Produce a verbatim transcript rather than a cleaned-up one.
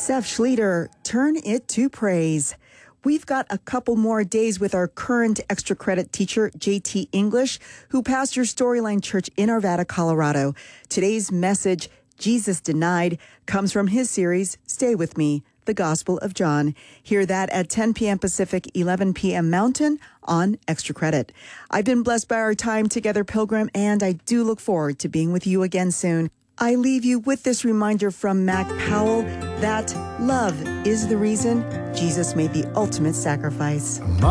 Seth Schlueter, Turn It to Praise. We've got a couple more days with our current extra credit teacher, J T English, who pastors Storyline Church in Arvada, Colorado. Today's message, Jesus Denied, comes from his series, Stay With Me, The Gospel of John. Hear that at ten p.m. Pacific, eleven p.m. Mountain on Extra Credit. I've been blessed by our time together, Pilgrim, and I do look forward to being with you again soon. I leave you with this reminder from Mac Powell that love is the reason Jesus made the ultimate sacrifice.